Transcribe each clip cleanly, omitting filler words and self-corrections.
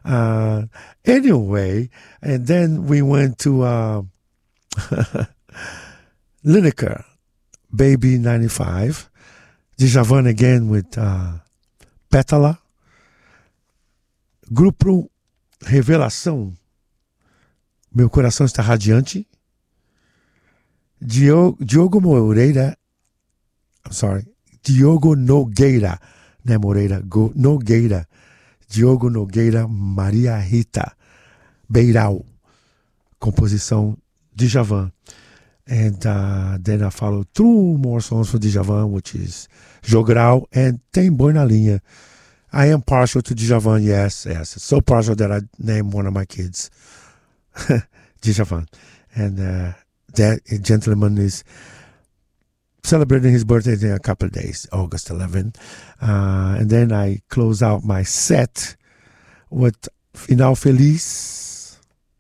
Anyway, and then we went to Lineker, Baby 95. Djavan again with Pétala. Grupo Revelação, Meu Coração Está Radiante. Diogo Moreira, Diogo Nogueira, né, Moreira, Nogueira, Diogo Nogueira, Maria Rita, Beiral, composição Djavan. And then I follow 2 more songs for Djavan, which is Jogral and Tem Boi na Linha. I am partial to Djavan, yes. So partial that I named one of my kids Djavan. And that gentleman is celebrating his birthday in a couple of days, August 11. And then I close out my set with Final Feliz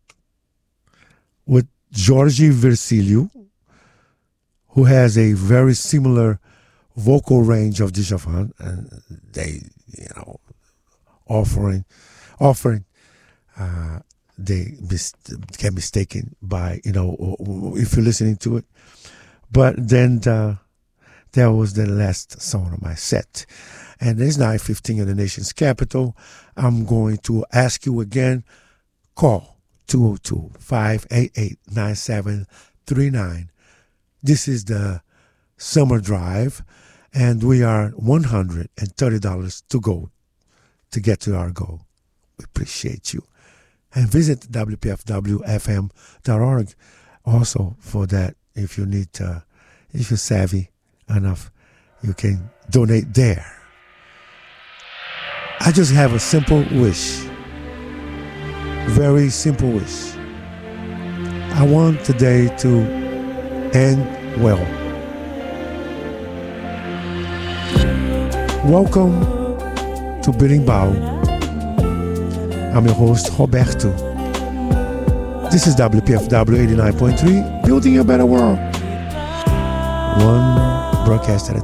with Jorge Vercilio, who has a very similar vocal range of Djavan, and they, offering, they get mistaken by, if you're listening to it. But then that was the last song of my set. And it's 9:15 in the nation's capital. I'm going to ask you again, call 202-588-9739. This is the summer drive, and we are $130 to go to get to our goal. We appreciate you. And visit WPFWFM.org also for that. If you need if you're savvy enough, you can donate there. I just have a simple wish. Very simple wish. I want today to end well. Welcome to Berimbau. I'm your host, Roberto. This is WPFW 89.3, Building a Better World. One broadcast at a time.